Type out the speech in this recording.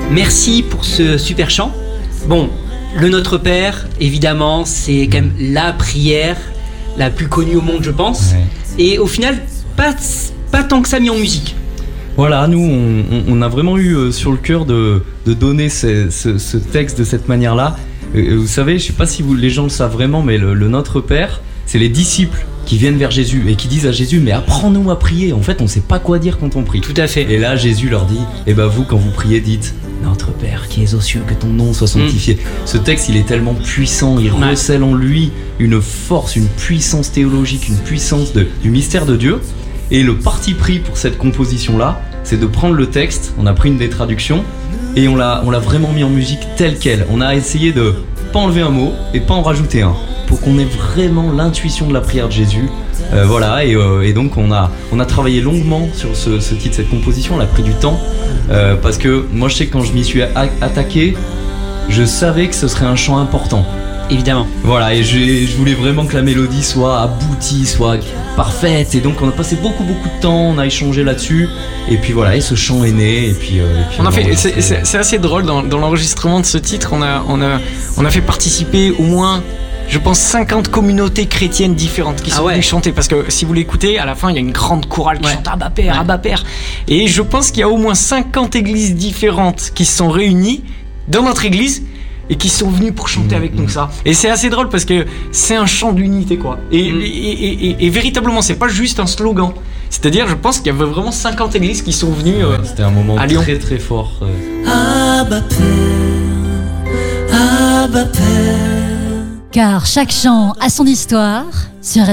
Merci pour ce super chant. Bon, le Notre Père, évidemment, c'est quand même la prière la plus connue au monde, je pense. Ouais. Et au final, pas tant que ça mis en musique. Voilà, nous, on a vraiment eu sur le cœur de donner ce texte de cette manière-là. Vous savez, je sais pas si les gens le savent vraiment, mais le Notre Père, c'est les disciples qui viennent vers Jésus et qui disent à Jésus, mais apprends-nous à prier. En fait, on sait pas quoi dire quand on prie. Tout à fait. Et là, Jésus leur dit, vous, quand vous priez, dites, Notre Père qui es aux cieux, que ton nom soit sanctifié. Ce texte, il est tellement puissant, il recèle en lui une force, une puissance théologique, une puissance du mystère de Dieu. Et le parti pris pour cette composition-là, c'est de prendre le texte, on a pris une des traductions, et on l'a vraiment mis en musique tel quel. On a essayé de pas enlever un mot et pas en rajouter un, pour qu'on ait vraiment l'intuition de la prière de Jésus. Et donc on a travaillé longuement sur ce titre, cette composition. On a pris du temps, parce que moi je sais que quand je m'y suis attaqué, je savais que ce serait un chant important. Évidemment. Voilà, et je voulais vraiment que la mélodie soit aboutie, soit parfaite. Et donc on a passé beaucoup de temps, on a échangé là-dessus. Et puis voilà, et ce chant est né. Et puis on a fait. C'est assez drôle dans l'enregistrement de ce titre. On a fait participer au moins, je pense, 50 communautés chrétiennes différentes qui sont venues chanter. Parce que si vous l'écoutez, à la fin, il y a une grande chorale qui chante Abba Père, Abba Père. Et je pense qu'il y a au moins 50 églises différentes qui se sont réunies dans notre église et qui sont venus pour chanter avec nous ça. Et c'est assez drôle parce que c'est un chant d'unité, quoi. Et véritablement, c'est pas juste un slogan. C'est-à-dire, je pense qu'il y avait vraiment 50 églises qui sont venues c'était un moment à Lyon. Très très fort. Abba Père, Abba Père. Car chaque chant a son histoire sur